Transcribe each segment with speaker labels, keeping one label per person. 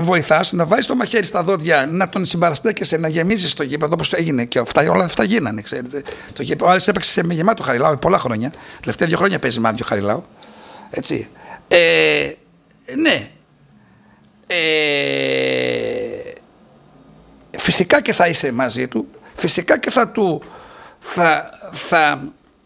Speaker 1: βοηθάς, να βάζεις το μαχαίρι στα δόντια, να τον συμπαραστέκεσαι, να γεμίζεις το γήπεδο όπως έγινε. Και όλα αυτά γίνανε, ξέρετε. Ο Άρης έπαιξε με γεμάτο Χαριλάου πολλά χρόνια. Τελευταία 2 χρόνια παίζει με άδειο Χαριλάου. Έτσι. Ναι. Φυσικά και θα είσαι μαζί του. Φυσικά και θα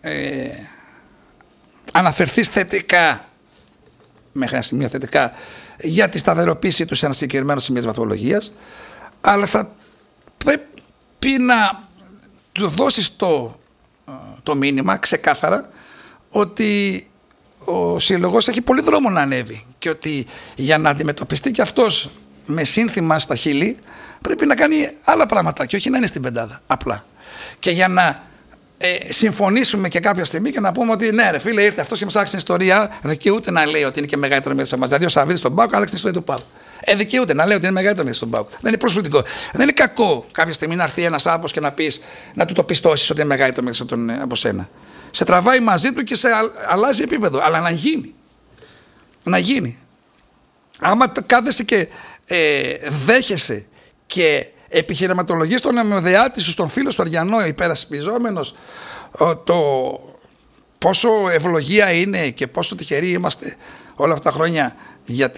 Speaker 1: αναφερθείς θετικά, μέχρι ένα σημείο θετικά, για τη σταθεροποίηση του σε ένα συγκεκριμένο σημείο της βαθμολογίας, αλλά θα πρέπει να του δώσεις το μήνυμα ξεκάθαρα ότι ο σύλλογος έχει πολύ δρόμο να ανέβει και ότι για να αντιμετωπιστεί και αυτός με σύνθημα στα χείλη πρέπει να κάνει άλλα πράγματα και όχι να είναι στην πεντάδα απλά. Και για να συμφωνήσουμε και κάποια στιγμή και να πούμε ότι ναι, ρε φίλε, ήρθε αυτός και μας άλλαξε την ιστορία, δικαιούται να λέει ότι είναι και μεγαλύτερο μέσα μας. Δηλαδή, ο Σαββίδης στον ΠΑΟΚ άλλαξε την ιστορία του ΠΑΟΚ. Δικαιούται να λέει ότι είναι μεγαλύτερο μέσα στον ΠΑΟΚ. Δεν είναι προσβλητικό. Δεν είναι κακό κάποια στιγμή να έρθει ένας άνθρωπος και να του το πιστώσεις ότι είναι μεγαλύτερο μέσα από σένα. Σε τραβάει μαζί του και σε αλλάζει επίπεδο. Αλλά να γίνει. Να γίνει. Άμα κάθεσαι και δέχεσαι και επιχειρηματολογείς τον αιμοδεάτη σου, στον φίλο σου Αριανό, υπερασπιζόμενος το πόσο ευλογία είναι και πόσο τυχεροί είμαστε όλα αυτά τα χρόνια για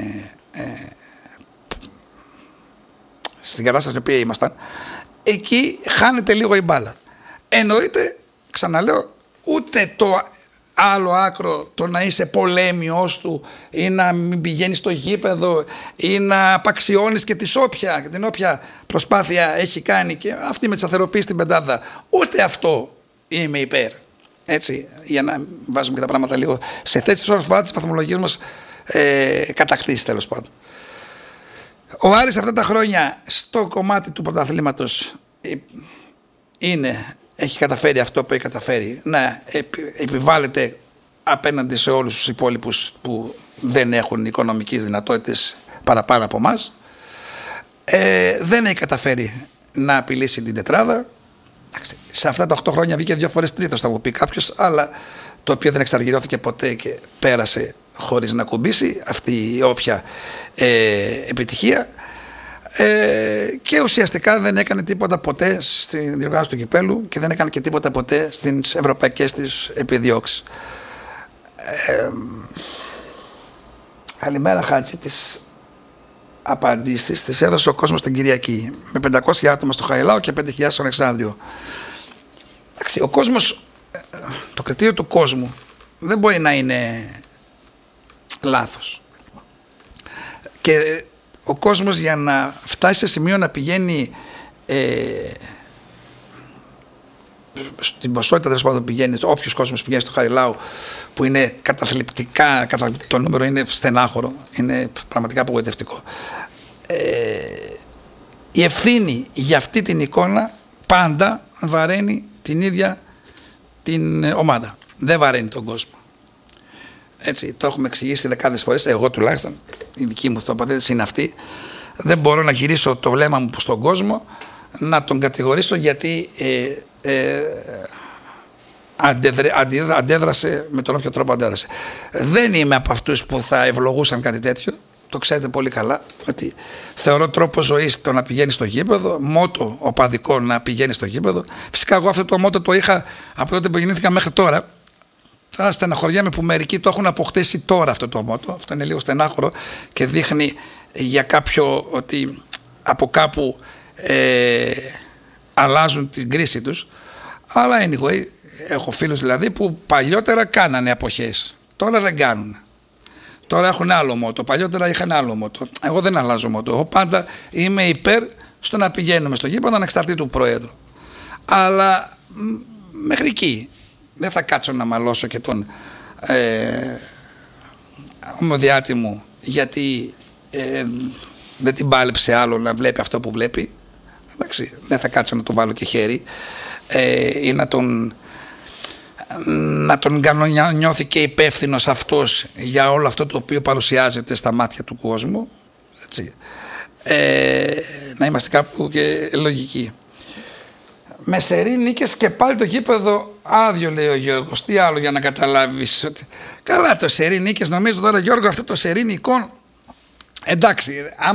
Speaker 1: στην κατάσταση στην οποία ήμασταν, εκεί χάνεται λίγο η μπάλα. Εννοείται, ξαναλέω, ούτε το άλλο άκρο, το να είσαι πολέμιος του ή να μην πηγαίνεις στο γήπεδο ή να απαξιώνεις και την όποια προσπάθεια έχει κάνει και αυτή με τη σταθεροποίηση στην πεντάδα, ούτε αυτό είμαι υπέρ. Έτσι, για να βάζουμε και τα πράγματα λίγο σε θέσεις όσον αφορά τις βαθμολογίες μας κατακτήσεις, τέλος πάντων. Ο Άρης αυτά τα χρόνια στο κομμάτι του πρωταθλήματος έχει καταφέρει αυτό που έχει καταφέρει, να επιβάλλεται απέναντι σε όλους τους υπόλοιπους που δεν έχουν οικονομικές δυνατότητες παραπάνω από εμάς. Δεν έχει καταφέρει να απειλήσει την τετράδα. Σε αυτά τα 8 χρόνια βγήκε 2 φορές τρίτος, θα μου πει κάποιος, αλλά το οποίο δεν εξαργυρώθηκε ποτέ και πέρασε χωρίς να κουμπίσει αυτή η όποια επιτυχία. Και ουσιαστικά δεν έκανε τίποτα ποτέ στην διοργάνωση του κυπέλου και δεν έκανε και τίποτα ποτέ στις ευρωπαϊκές της επιδιώξεις. Καλημέρα Χάτζη, τις απαντήσεις τις έδωσε ο κόσμος την Κυριακή με 500 άτομα στο Χαριλάου και 5.000 στον Αλεξάνδριο. Εντάξει, ο κόσμος, το κριτήριο του κόσμου δεν μπορεί να είναι λάθος. Και ο κόσμος για να φτάσει σε σημείο να πηγαίνει στην ποσότητα τέλος πάντων πηγαίνει, όποιος κόσμος πηγαίνει στο Χαριλάου που είναι καταθλιπτικά, το νούμερο είναι στενάχωρο, είναι πραγματικά απογοητευτικό. Η ευθύνη για αυτή την εικόνα πάντα βαραίνει την ίδια την ομάδα, δεν βαραίνει τον κόσμο. Έτσι, το έχουμε εξηγήσει δεκάδες φορές, εγώ τουλάχιστον, η δική μου τοποθέτηση είναι αυτή. Δεν μπορώ να γυρίσω το βλέμμα μου στον κόσμο, να τον κατηγορήσω γιατί αντέδρασε με τον όποιο τρόπο αντέδρασε. Δεν είμαι από αυτούς που θα ευλογούσαν κάτι τέτοιο, το ξέρετε πολύ καλά, ότι θεωρώ τρόπο ζωής το να πηγαίνει στο γήπεδο, μότο οπαδικό να πηγαίνει στο γήπεδο. Φυσικά εγώ αυτό το μότο το είχα από τότε που γεννήθηκα μέχρι τώρα. Τώρα στεναχωριέμαι που μερικοί το έχουν αποκτήσει τώρα αυτό το μότο. Αυτό είναι λίγο στενάχωρο και δείχνει για κάποιο ότι από κάπου αλλάζουν την κρίση τους. Αλλά anyway, έχω φίλους δηλαδή που παλιότερα κάνανε αποχές. Τώρα δεν κάνουν. Τώρα έχουν άλλο μότο. Παλιότερα είχαν άλλο μότο. Εγώ δεν αλλάζω μότο. Εγώ πάντα είμαι υπέρ στο να πηγαίνουμε στο γήπεδο ανεξαρτήτου του Προέδρου. Αλλά μέχρι εκεί. Δεν θα κάτσω να μαλώσω και τον ομοδιάτη μου γιατί δεν την πάλεψε άλλο να βλέπει αυτό που βλέπει. Εντάξει, δεν θα κάτσω να τον βάλω και χέρι ή να τον κάνω νιώθει και υπεύθυνος αυτός για όλο αυτό το οποίο παρουσιάζεται στα μάτια του κόσμου. Έτσι. Να είμαστε κάπου και λογικοί. Με σερί νίκες και πάλι το γήπεδο άδειο, λέει ο Γιώργος. Τι άλλο για να καταλάβεις ότι... Καλά, το σερί νίκες, νομίζω τώρα Γιώργο αυτό το σερί νικών, εντάξει,